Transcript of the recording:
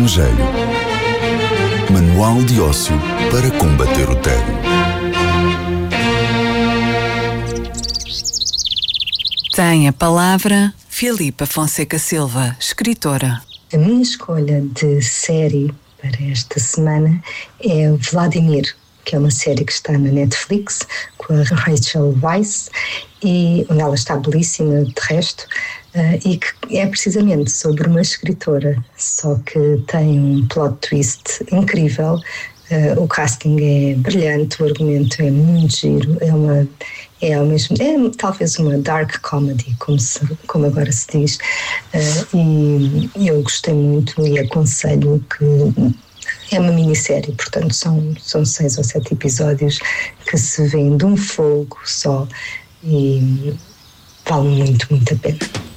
Evangelho. Manual de ócio para combater o tédio. Tem a palavra Filipa Fonseca Silva, escritora. A minha escolha de série para esta semana é Vladimir, que é uma série que está na Netflix com a Rachel Weisz e onde ela está belíssima de resto, e que é precisamente sobre uma escritora, só que tem um plot twist incrível. O casting é brilhante, o argumento é muito giro, é talvez uma dark comedy, como agora se diz, e eu gostei muito e aconselho que é uma minissérie, portanto são 6 ou 7 episódios que se vêem de um fogo só e vale muito, muito a pena.